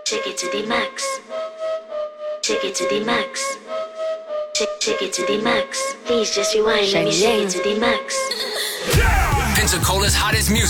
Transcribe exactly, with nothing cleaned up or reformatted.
Take it to the max. Take it to the max. Take, take it to the max. Please just rewind. Let me shake it to the max. Pensacola's hottest music.